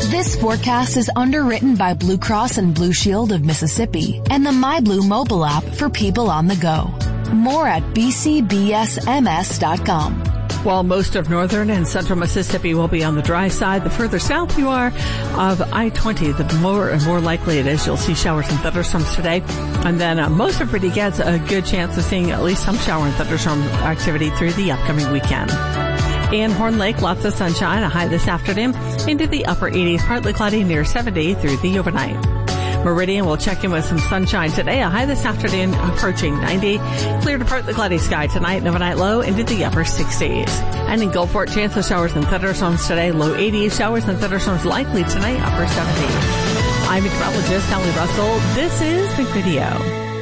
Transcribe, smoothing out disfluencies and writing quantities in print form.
This forecast is underwritten by Blue Cross and Blue Shield of Mississippi and the MyBlue mobile app for people on the go. More at bcbsms.com. While most of northern and central Mississippi will be on the dry side, the further south you are of I-20, the more and more likely it is you'll see showers and thunderstorms today. And then most everybody gets a good chance of seeing at least some shower and thunderstorm activity through the upcoming weekend. In Horn Lake, lots of sunshine, a high this afternoon into the upper 80s, partly cloudy near 70 through the overnight. Meridian will check in with some sunshine today, a high this afternoon approaching 90. Clear to partly cloudy sky tonight, and overnight low into the upper 60s. And in Gulfport, chance of showers and thunderstorms today, low 80s. Showers and thunderstorms likely tonight, upper 70s. I'm meteorologist Kelly Russell. This is Big Radio.